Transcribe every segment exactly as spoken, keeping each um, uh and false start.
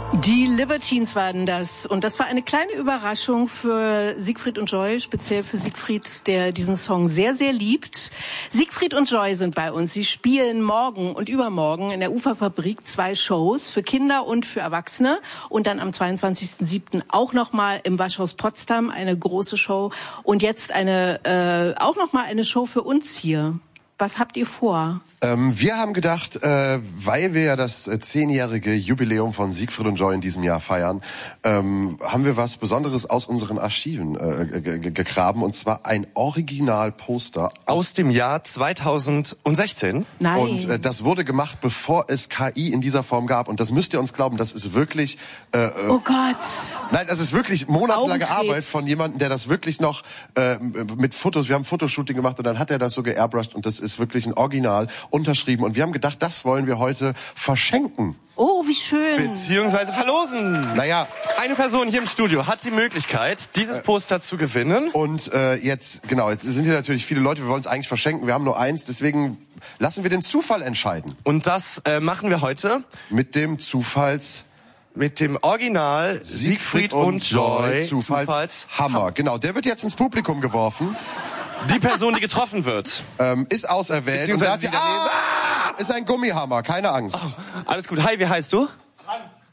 Die Libertines waren das. Und das war eine kleine Überraschung für Siegfried und Joy, speziell für Siegfried, der diesen Song sehr, sehr liebt. Siegfried und Joy sind bei uns. Sie spielen morgen und übermorgen in der Uferfabrik zwei Shows für Kinder und für Erwachsene. Und dann am zweiundzwanzigsten siebten auch nochmal im Waschhaus Potsdam eine große Show. Und jetzt eine äh, auch nochmal eine Show für uns hier. Was habt ihr vor? Ähm, wir haben gedacht, äh, weil wir ja das äh, zehnjährige Jubiläum von Siegfried und Joy in diesem Jahr feiern, ähm, haben wir was Besonderes aus unseren Archiven äh, gegraben, und zwar ein Originalposter aus, aus dem Jahr zweitausendsechzehn. Nein. Und äh, das wurde gemacht, bevor es K I in dieser Form gab. Und das müsst ihr uns glauben, das ist wirklich... Äh, oh Gott. Nein, das ist wirklich monatelange Arbeit von jemandem, der das wirklich noch äh, mit Fotos, wir haben Fotoshooting gemacht und dann hat er das so geairbrushed und das ist wirklich ein Original unterschrieben. Und wir haben gedacht, das wollen wir heute verschenken. Oh, wie schön. Beziehungsweise verlosen. Naja. Eine Person hier im Studio hat die Möglichkeit, dieses Poster äh, zu gewinnen. Und äh, jetzt, genau, jetzt sind hier natürlich viele Leute, wir wollen es eigentlich verschenken. Wir haben nur eins, deswegen lassen wir den Zufall entscheiden. Und das äh, machen wir heute mit dem Zufalls... Mit dem Original Siegfried, Siegfried und Joy Zufalls, Zufalls Hammer. Genau, der wird jetzt ins Publikum geworfen. Die Person, die getroffen wird, ähm, ist auserwählt. Und hat die, ah, ist ein Gummihammer, keine Angst. Oh, alles gut. Hi, wie heißt du? Franz.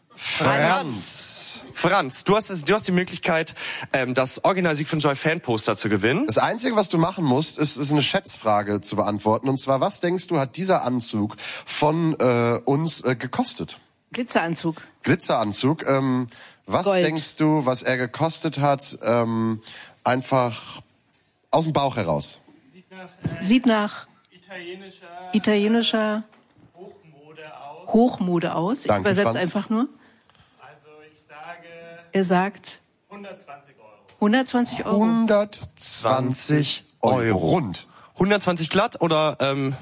Franz. Franz, du hast, du hast die Möglichkeit, ähm, das Original Siegfried und Joy Fanposter zu gewinnen. Das Einzige, was du machen musst, ist, ist eine Schätzfrage zu beantworten. Und zwar, was denkst du, hat dieser Anzug von äh, uns äh, gekostet? Glitzeranzug. Glitzeranzug. Ähm, was Gold. denkst du, was er gekostet hat? Ähm, einfach aus dem Bauch heraus. Sieht nach, äh, Sieht nach italienischer, italienischer Hochmode aus. Hochmode aus. Ich Danke, übersetze Franz. einfach nur. Also ich sage Er sagt hundertzwanzig Euro. hundertzwanzig Euro. hundertzwanzig Euro. Rund. hundertzwanzig glatt oder ähm,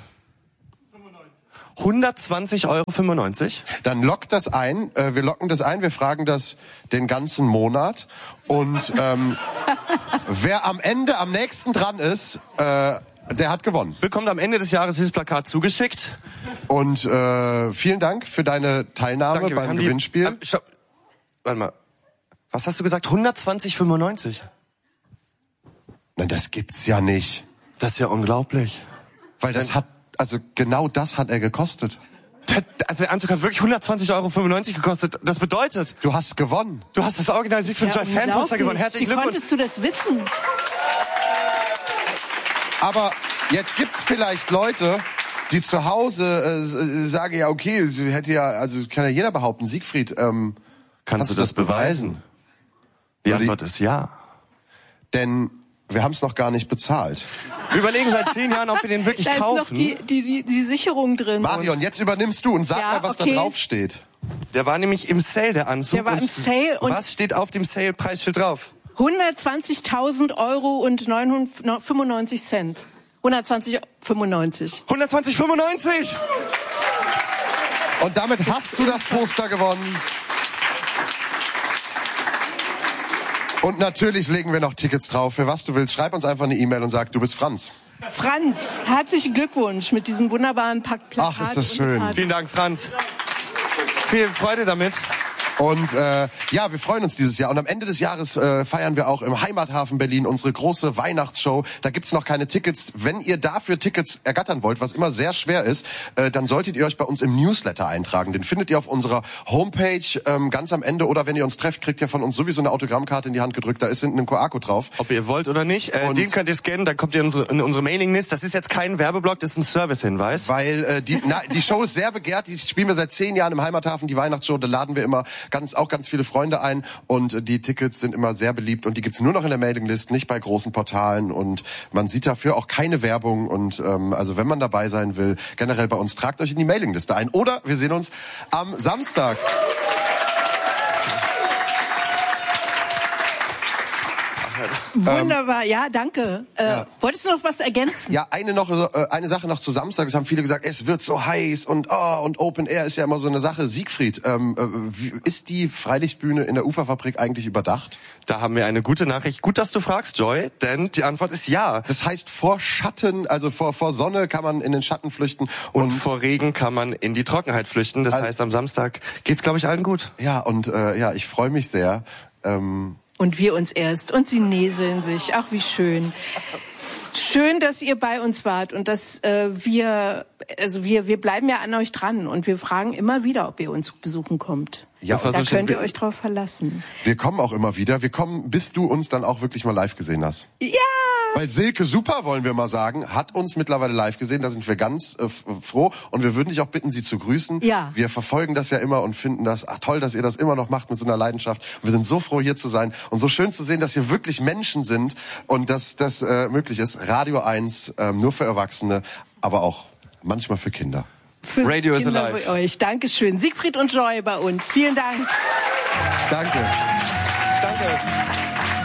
hundertzwanzig Euro fünfundneunzig. Dann lockt das ein. Äh, wir locken das ein. Wir fragen das den ganzen Monat. Und ähm, wer am Ende am nächsten dran ist, äh, der hat gewonnen. Bekommt am Ende des Jahres dieses Plakat zugeschickt. Und äh, vielen Dank für deine Teilnahme Danke, beim Gewinnspiel. Die, äh, stopp. Warte mal. Was hast du gesagt? hundertzwanzig fünfundneunzig? Nein, das gibt's ja nicht. Das ist ja unglaublich. Weil das hat, also genau das hat er gekostet. Der, also der Anzug hat wirklich hundertzwanzig Euro fünfundneunzig gekostet. Das bedeutet, du hast gewonnen. Du hast das Original Siegfried und Joy Fanposter gewonnen. Herzlichen Glückwunsch. Wie konntest du das wissen? Aber jetzt gibt's vielleicht Leute, die zu Hause äh, sagen, ja okay, hätte ja, also kann ja jeder behaupten, Siegfried, ähm, kannst du das beweisen? Die Antwort ist ja. Denn wir haben es noch gar nicht bezahlt. Wir überlegen seit zehn Jahren, ob wir den wirklich da kaufen. Da ist noch die, die, die, die Sicherung drin. Marion, jetzt übernimmst du und sag ja, mal, was okay. da drauf steht. Der war nämlich im Sale, der Anzug. Der war im Sale. Und was steht auf dem Sale-Preisschild drauf? hundertzwanzigtausend Euro und fünfundneunzig Cent. hundertzwanzig fünfundneunzig. hundertzwanzig fünfundneunzig! Und damit hast du das Poster gewonnen. Und natürlich legen wir noch Tickets drauf. Für was du willst, schreib uns einfach eine E-Mail und sag, du bist Franz. Franz, herzlichen Glückwunsch mit diesem wunderbaren Pack Plakat. Ach, ist das schön. Vielen Dank, Franz. Viel Freude damit. Und äh, ja, wir freuen uns dieses Jahr. Und am Ende des Jahres äh, feiern wir auch im Heimathafen Berlin unsere große Weihnachtsshow. Da gibt's noch keine Tickets. Wenn ihr dafür Tickets ergattern wollt, was immer sehr schwer ist, äh, dann solltet ihr euch bei uns im Newsletter eintragen. Den findet ihr auf unserer Homepage ähm, ganz am Ende. Oder wenn ihr uns trefft, kriegt ihr von uns sowieso eine Autogrammkarte in die Hand gedrückt. Da ist hinten ein Q R-Code drauf. Ob ihr wollt oder nicht. Äh, den könnt ihr scannen, dann kommt ihr in unsere, in unsere Mailinglist. Das ist jetzt kein Werbeblock, das ist ein Servicehinweis. Weil äh, die, na, die Show ist sehr begehrt. Die spielen wir seit zehn Jahren im Heimathafen, die Weihnachtsshow. Da laden wir immer ganz auch ganz viele Freunde ein und die Tickets sind immer sehr beliebt und die gibt's nur noch in der Mailinglist, nicht bei großen Portalen und man sieht dafür auch keine Werbung und ähm, also wenn man dabei sein will, generell bei uns, tragt euch in die Mailingliste ein oder wir sehen uns am Samstag. Wunderbar, ja, danke. Äh, ja. Wolltest du noch was ergänzen? Ja, eine noch, äh, eine Sache noch zu Samstag. Es haben viele gesagt, es wird so heiß und oh, und Open Air ist ja immer so eine Sache. Siegfried, ähm, wie, ist die Freilichtbühne in der Uferfabrik eigentlich überdacht? Da haben wir eine gute Nachricht. Gut, dass du fragst, Joy, denn die Antwort ist ja. Das heißt, vor Schatten, also vor, vor Sonne kann man in den Schatten flüchten. Und, und vor Regen kann man in die Trockenheit flüchten. Das also, heißt, am Samstag geht's, glaube ich, allen gut. Ja, und äh, ja, ich freue mich sehr. Ähm, Und wir uns erst. Und sie näseln sich. Ach, wie schön. Schön, dass ihr bei uns wart und dass äh, wir, also wir, wir bleiben ja an euch dran und wir fragen immer wieder, ob ihr uns besuchen kommt. Ja, da so könnt ihr euch drauf verlassen. Wir kommen auch immer wieder. Wir kommen, bis du uns dann auch wirklich mal live gesehen hast. Ja! Weil Silke Super, wollen wir mal sagen, hat uns mittlerweile live gesehen. Da sind wir ganz äh, froh. Und wir würden dich auch bitten, sie zu grüßen. Ja. Wir verfolgen das ja immer und finden das ach, toll, dass ihr das immer noch macht mit so einer Leidenschaft. Und wir sind so froh, hier zu sein. Und so schön zu sehen, dass hier wirklich Menschen sind und dass das äh, möglich ist. Radio eins, ähm, nur für Erwachsene, aber auch manchmal für Kinder. Für Radio is Kinder alive. Bei euch. Dankeschön. Siegfried und Joy bei uns. Vielen Dank. Danke. Danke.